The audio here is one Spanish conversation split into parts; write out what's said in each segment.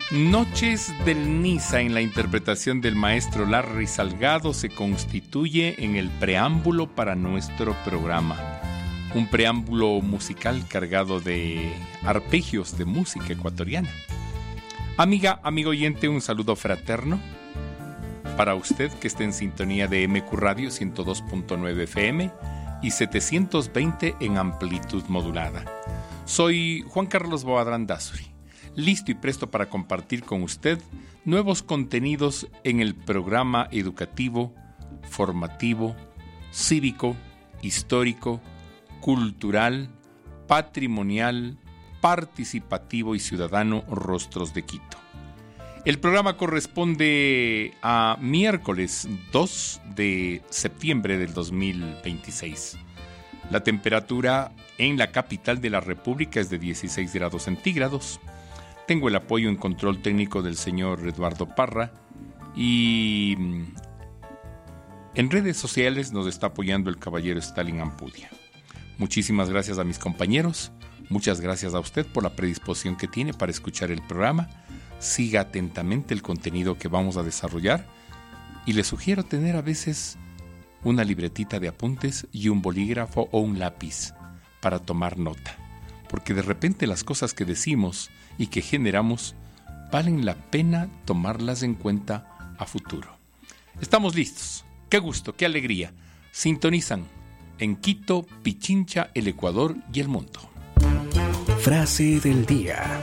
Noches del Niza, en la interpretación del maestro Larry Salgado, se constituye en el preámbulo para nuestro programa. Un preámbulo musical cargado de arpegios de música ecuatoriana. Amiga, amigo oyente, un saludo fraterno para usted que esté en sintonía de MQ Radio 102.9 FM y 720 en amplitud modulada. Soy Juan Carlos Boadrán Dázuri, listo y presto para compartir con usted nuevos contenidos en el programa educativo, formativo, cívico, histórico, cultural, patrimonial, participativo y ciudadano Rostros de Quito. El programa corresponde a miércoles 2 de septiembre del 2026. La temperatura en la capital de la República es de 16 grados centígrados. Tengo el apoyo en control técnico del señor Eduardo Parra y en redes sociales nos está apoyando el caballero Stalin Ampudia. Muchísimas gracias a mis compañeros, muchas gracias a usted por la predisposición que tiene para escuchar el programa. Siga atentamente el contenido que vamos a desarrollar y le sugiero tener a veces una libretita de apuntes y un bolígrafo o un lápiz para tomar nota, porque de repente las cosas que decimos y que generamos valen la pena tomarlas en cuenta a futuro. Estamos listos. Qué gusto, qué alegría. Sintonizan en Quito, Pichincha, el Ecuador y el mundo. Frase del día.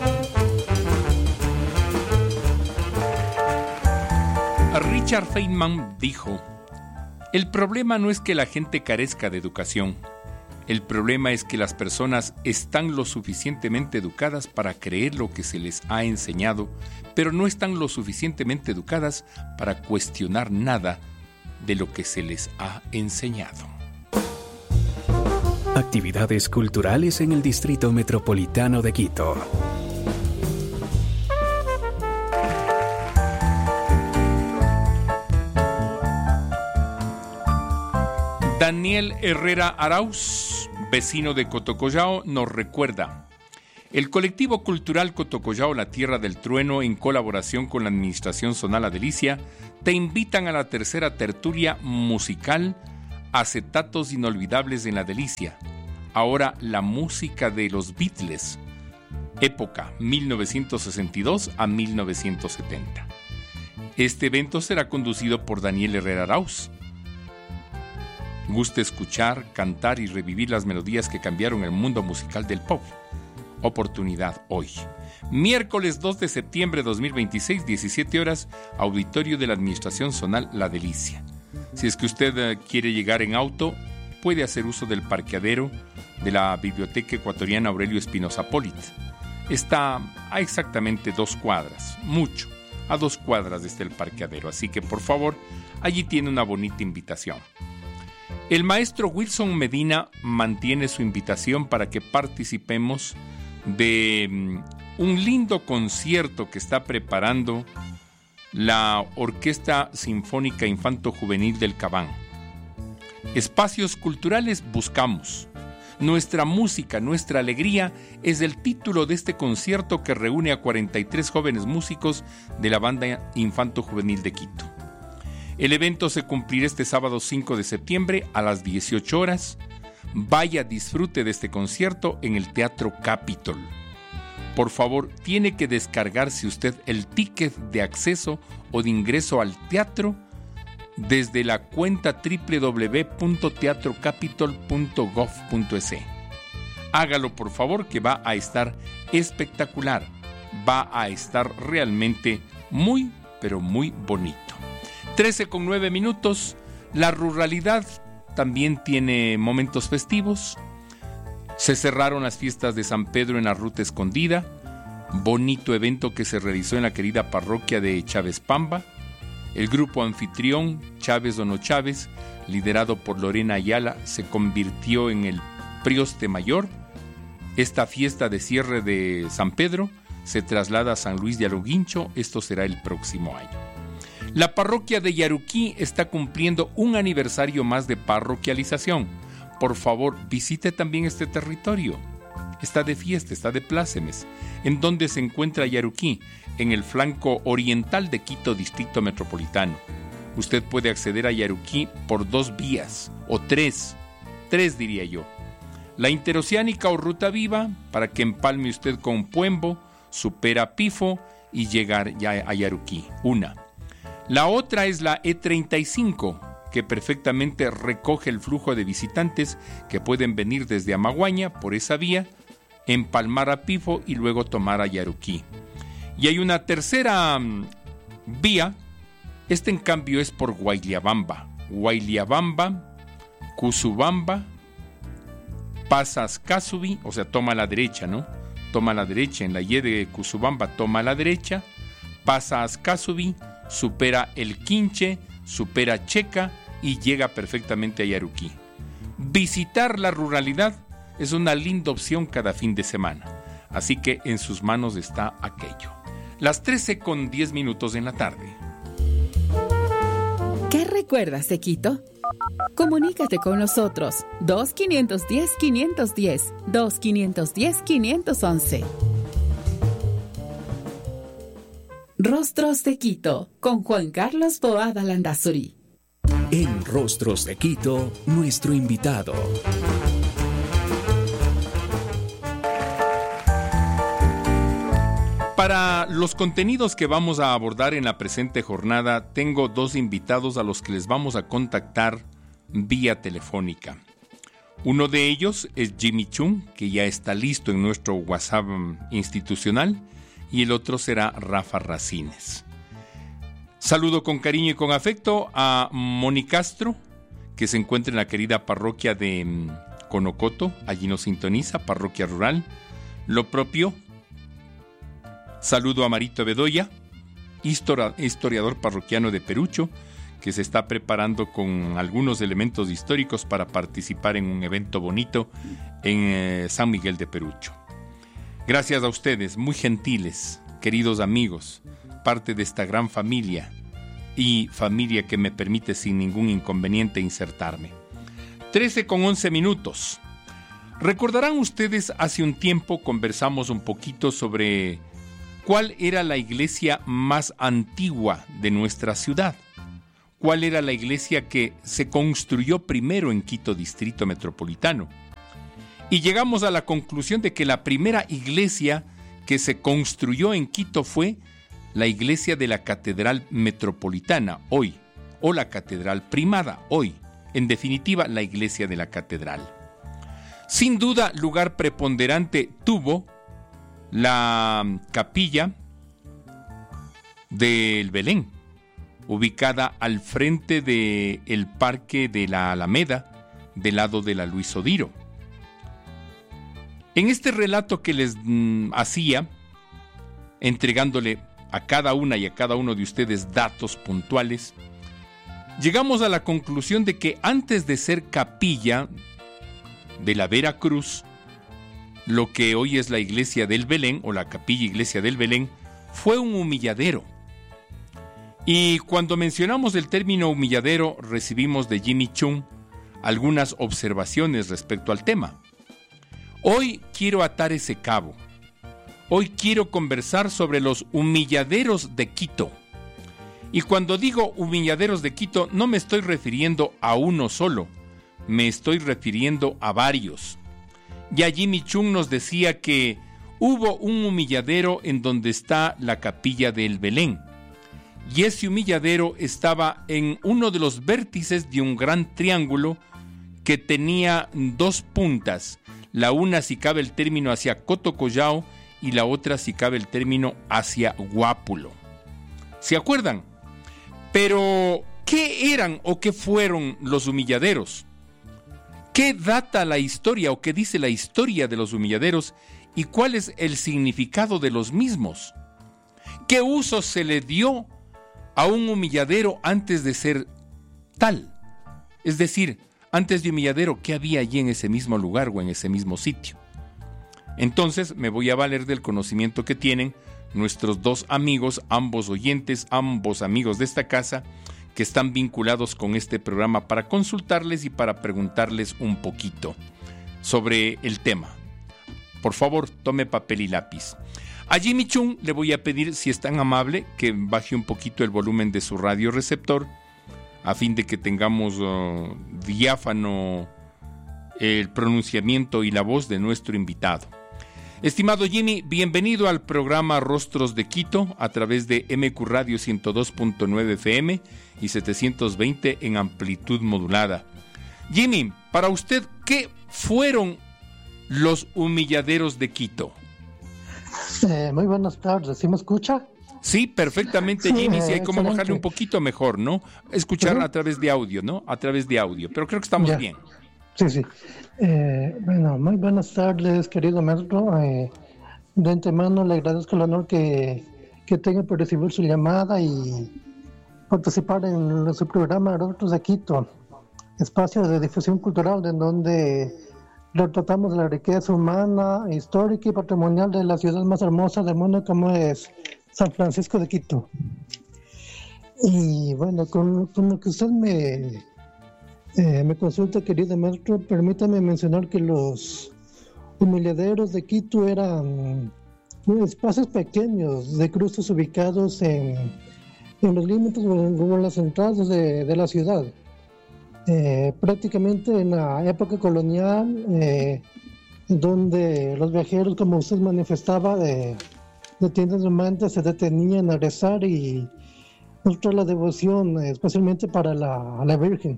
Richard Feynman dijo: el problema no es que la gente carezca de educación. El problema es que las personas están lo suficientemente educadas para creer lo que se les ha enseñado, pero no están lo suficientemente educadas para cuestionar nada de lo que se les ha enseñado. Actividades culturales en el Distrito Metropolitano de Quito. Daniel Herrera Arauz, vecino de Cotocollao, nos recuerda: el colectivo cultural Cotocollao La Tierra del Trueno, en colaboración con la Administración Zonal Adelicia, te invitan a la tercera tertulia musical Acetatos Inolvidables en la Delicia. Ahora la música de los Beatles, época 1962 a 1970. Este evento será conducido por Daniel Herrera Arauz. Gusta escuchar, cantar y revivir las melodías que cambiaron el mundo musical del pop. Oportunidad hoy. Miércoles 2 de septiembre de 2026, 17 horas, auditorio de la Administración Zonal La Delicia. Si es que usted quiere llegar en auto, puede hacer uso del parqueadero de la Biblioteca Ecuatoriana Aurelio Espinosa Polit. Está a exactamente 2 cuadras, mucho, a 2 cuadras desde el parqueadero. Así que, por favor, allí tiene una bonita invitación. El maestro Wilson Medina mantiene su invitación para que participemos de un lindo concierto que está preparando la Orquesta Sinfónica Infanto Juvenil del Cabán. Espacios culturales buscamos. Nuestra música, nuestra alegría es el título de este concierto que reúne a 43 jóvenes músicos de la Banda Infanto Juvenil de Quito. El evento se cumplirá este sábado 5 de septiembre a las 18 horas. Vaya, disfrute de este concierto en el Teatro Capitol. Por favor, tiene que descargarse usted el ticket de acceso o de ingreso al teatro desde la cuenta www.teatrocapitol.gov.es. Hágalo, por favor, que va a estar espectacular. Va a estar realmente muy, pero muy bonito. 13:09. La ruralidad también tiene momentos festivos. Se cerraron las fiestas de San Pedro en la Ruta Escondida. Bonito evento que se realizó en la querida parroquia de Chávez Pamba. El grupo anfitrión, Chávez o no Chávez, liderado por Lorena Ayala, se convirtió en el Prioste Mayor. Esta fiesta de cierre de San Pedro se traslada a San Luis de Aluguincho. Esto será el próximo año. La parroquia de Yaruquí está cumpliendo un aniversario más de parroquialización. Por favor, visite también este territorio. Está de fiesta, está de plácemes. ¿En dónde se encuentra Yaruquí? En el flanco oriental de Quito, Distrito Metropolitano. Usted puede acceder a Yaruquí por 2 vías, o 3 diría yo. La interoceánica o ruta viva, para que empalme usted con Puembo, supera Pifo y llegar ya a Yaruquí. Una. La otra es la E35, que perfectamente recoge el flujo de visitantes que pueden venir desde Amaguaña por esa vía, empalmar a Pifo y luego tomar a Yaruquí. Y hay una tercera vía. En cambio es por Guayliabamba, Cusubamba, pasas Casubi, o sea, toma a la derecha, ¿no? Toma a la derecha, en la Y de Cusubamba toma a la derecha, pasa a Casubi, supera el Quinche, supera Checa y llega perfectamente a Yaruquí. Visitar la ruralidad es una linda opción cada fin de semana, así que en sus manos está aquello. Las 13:10 en la tarde. ¿Qué recuerdas de Quito? Comunícate con nosotros 2-510-510, 2-510-511. Rostros de Quito, con Juan Carlos Boada Landazuri. En Rostros de Quito, nuestro invitado. Para los contenidos que vamos a abordar en la presente jornada, tengo 2 invitados a los que les vamos a contactar vía telefónica. Uno de ellos es Jimmy Chung, que ya está listo en nuestro WhatsApp institucional, y el otro será Rafa Racines. Saludo con cariño y con afecto a Moni Castro, que se encuentra en la querida parroquia de Conocoto, allí nos sintoniza, parroquia rural. Lo propio. Saludo a Marito Bedoya, historiador parroquiano de Perucho, que se está preparando con algunos elementos históricos para participar en un evento bonito en San Miguel de Perucho. Gracias a ustedes, muy gentiles, queridos amigos, parte de esta gran familia y familia que me permite sin ningún inconveniente insertarme. 13:11. Recordarán ustedes, hace un tiempo conversamos un poquito sobre ¿cuál era la iglesia más antigua de nuestra ciudad? ¿Cuál era la iglesia que se construyó primero en Quito, Distrito Metropolitano? Y llegamos a la conclusión de que la primera iglesia que se construyó en Quito fue la iglesia de la Catedral Metropolitana, hoy, o la Catedral Primada, hoy. En definitiva, la iglesia de la Catedral. Sin duda, lugar preponderante tuvo la capilla del Belén, ubicada al frente del Parque de la Alameda, del lado de la Luis Odiro. En este relato que les hacía, entregándole a cada una y a cada uno de ustedes datos puntuales, llegamos a la conclusión de que antes de ser capilla de la Veracruz, lo que hoy es la iglesia del Belén, o la capilla iglesia del Belén, fue un humilladero. Y cuando mencionamos el término humilladero, recibimos de Jimmy Chung algunas observaciones respecto al tema. Hoy quiero atar ese cabo. Hoy quiero conversar sobre los humilladeros de Quito. Y cuando digo humilladeros de Quito, no me estoy refiriendo a uno solo, me estoy refiriendo a varios. Ya Jimmy Chung nos decía que hubo un humilladero en donde está la capilla del Belén. Y ese humilladero estaba en uno de los vértices de un gran triángulo que tenía 2 puntas. La una, si cabe el término, hacia Cotocollao y la otra, si cabe el término, hacia Guápulo. ¿Se acuerdan? Pero, ¿qué eran o qué fueron los humilladeros? ¿Qué data la historia o qué dice la historia de los humilladeros y cuál es el significado de los mismos? ¿Qué uso se le dio a un humilladero antes de ser tal? Es decir, antes de humilladero, ¿qué había allí en ese mismo lugar o en ese mismo sitio? Entonces me voy a valer del conocimiento que tienen nuestros 2 amigos, ambos oyentes, ambos amigos de esta casa, que están vinculados con este programa para consultarles y para preguntarles un poquito sobre el tema. Por favor, tome papel y lápiz. A Jimmy Chung le voy a pedir, si es tan amable, que baje un poquito el volumen de su radioreceptor a fin de que tengamos diáfano el pronunciamiento y la voz de nuestro invitado. Estimado Jimmy, bienvenido al programa Rostros de Quito a través de MQ Radio 102.9 FM y 720 en amplitud modulada. Jimmy, para usted, ¿qué fueron los humilladeros de Quito? Muy buenas tardes, ¿sí me escucha? Sí, perfectamente, sí, Jimmy, sí hay como bajarle un poquito mejor, ¿no? Escuchar a través de audio, ¿no? A través de audio, pero creo que estamos bien. Sí. Bueno, muy buenas tardes, querido maestro. De antemano le agradezco el honor que tenga por recibir su llamada y participar en su programa Rostros de Quito, espacio de difusión cultural en donde retratamos la riqueza humana, histórica y patrimonial de la ciudad más hermosa del mundo como es San Francisco de Quito. Y bueno, con lo que usted me consulta, querido maestro, permítame mencionar que los humilladeros de Quito eran espacios pequeños de cruces ubicados en los límites o en las entradas de la ciudad. Prácticamente en la época colonial, donde los viajeros, como usted manifestaba, de tiendas humanas se detenían a rezar y mostrar la devoción, especialmente para la Virgen.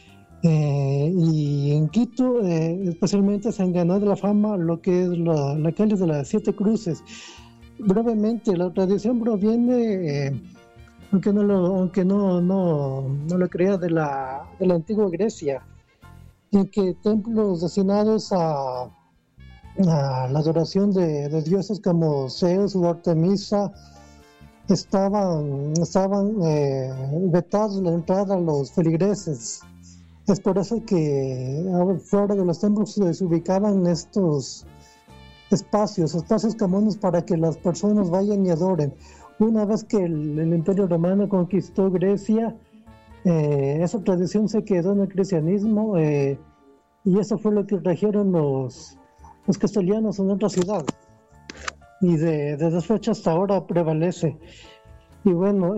Y en Quito, especialmente, se han ganado de la fama lo que es la calle de las Siete Cruces. Brevemente, la tradición proviene, aunque no lo crea, de la antigua Grecia, en que templos destinados a la adoración de dioses como Zeus o Artemisa estaban vetados la entrada a los feligreses. Es por eso que fuera de los templos se ubicaban estos espacios comunes para que las personas vayan y adoren. Una vez que el Imperio Romano conquistó Grecia, esa tradición se quedó en el cristianismo, y eso fue lo que trajeron los castellanos en otra ciudad. Y desde esa fecha hasta ahora prevalece. Y bueno,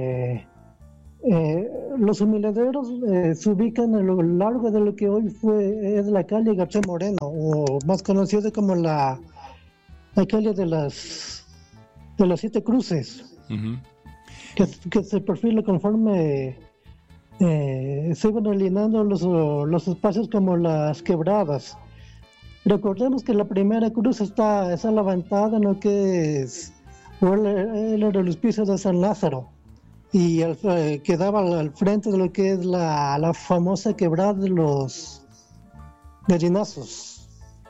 los humilladeros se ubican a lo largo de lo que hoy es la calle García Moreno, o más conocida como la calle de las Siete Cruces, que se perfila conforme se van alineando los espacios como las quebradas. Recordemos que la primera cruz está levantada en lo que es el hospicio de San Lázaro, y quedaba al frente de lo que es la famosa quebrada de los gallinazos.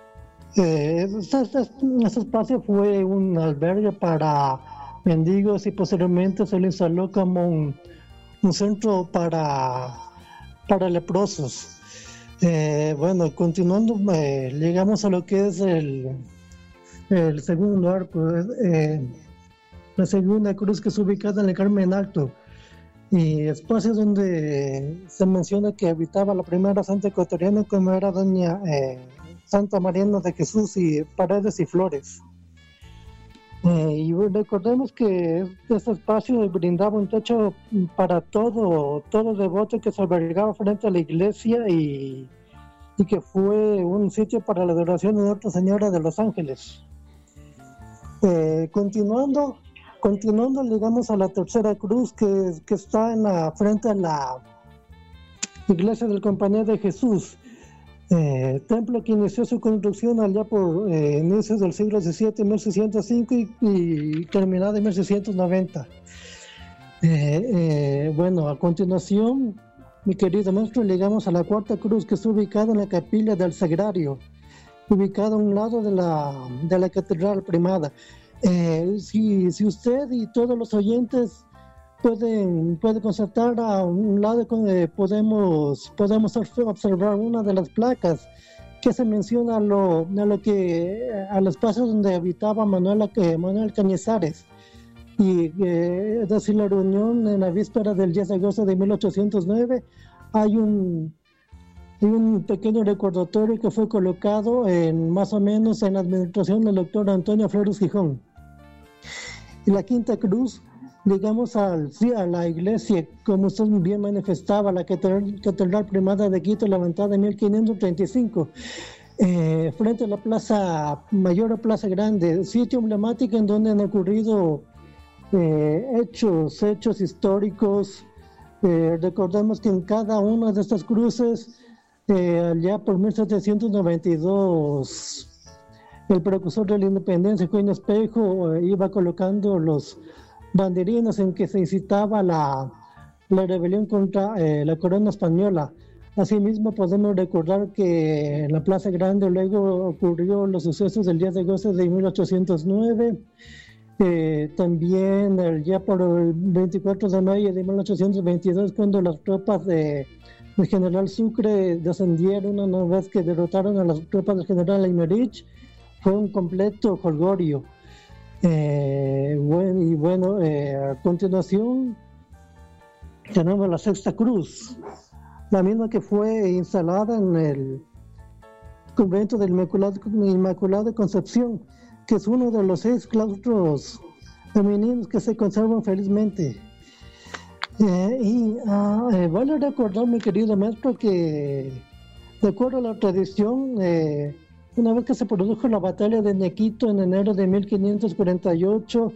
Este espacio fue un albergue para mendigos y posteriormente se le instaló como un centro para leprosos. Bueno, continuando, llegamos a lo que es el segundo arco, la segunda cruz, que es ubicada en el Carmen Alto, y espacio donde se menciona que habitaba la primera santa ecuatoriana, como era doña Santa Mariana de Jesús y Paredes y Flores. Y recordemos que este espacio brindaba un techo para todo devoto que se albergaba frente a la iglesia, y que fue un sitio para la adoración de Nuestra Señora de los Ángeles. Continuando, llegamos a la tercera cruz, que está frente a la iglesia del Compañía de Jesús, templo que inició su construcción allá por inicios del siglo XVII, 1605, y terminada en 1690. Bueno, a continuación, mi querido maestro, llegamos a la cuarta cruz, que está ubicada en la capilla del Sagrario, ubicada a un lado de la catedral primada. Si usted y todos los oyentes pueden constatar, a un lado podemos observar una de las placas que se menciona al espacio donde habitaba Manuel Cañizares, y es decir, la reunión en la víspera del 10 de agosto de 1809. Hay un pequeño recordatorio que fue colocado más o menos en la administración del doctor Antonio Flores Gijón. y la quinta cruz, digamos, a la iglesia, como usted bien manifestaba, la Catedral Primada de Quito, levantada en 1535, frente a la Plaza Mayor o Plaza Grande, sitio emblemático en donde han ocurrido hechos históricos. Recordemos que en cada una de estas cruces, allá por 1792, el precursor de la independencia, Juan Espejo, iba colocando los banderines en que se incitaba la rebelión contra la corona española. Asimismo, podemos recordar que en la Plaza Grande luego ocurrió los sucesos del 10 de agosto de 1809, también ya por el 24 de mayo de 1822, cuando las tropas del general Sucre descendieron una vez que derrotaron a las tropas del general Aymerich. Fue un completo jolgorio. A continuación tenemos la Sexta Cruz, la misma que fue instalada en el convento del Inmaculada Concepción, que es uno de los 6 claustros femeninos que se conservan felizmente. Vale recordar, mi querido maestro, que de acuerdo a la tradición, una vez que se produjo la batalla de Nequito en enero de 1548,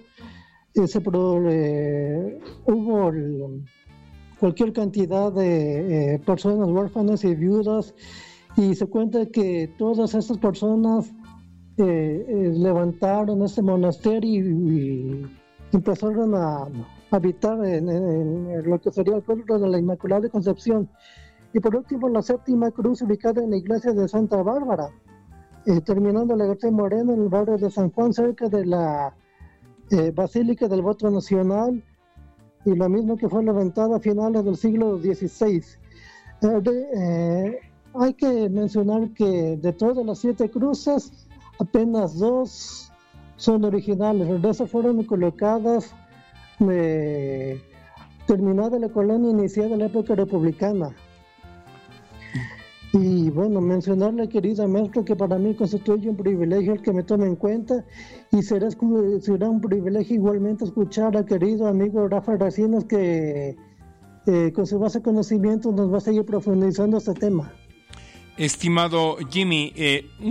hubo cualquier cantidad de personas huérfanas y viudas, y se cuenta que todas estas personas levantaron este monasterio y empezaron a habitar en lo que sería el pueblo de la Inmaculada Concepción. Y por último, la Séptima Cruz, ubicada en la iglesia de Santa Bárbara, terminando la García Moreno en el barrio de San Juan, cerca de la Basílica del Voto Nacional, y la misma que fue levantada a finales del siglo XVI. Hay que mencionar que de todas las 7 cruces, apenas 2 son originales. Las demás fueron colocadas terminada la colonia, iniciada la época republicana. Y bueno, mencionarle, querida maestro, que para mí constituye un privilegio el que me tome en cuenta, y será un privilegio igualmente escuchar al querido amigo Rafa Racinas, que con su base de conocimiento nos va a seguir profundizando este tema. Estimado Jimmy,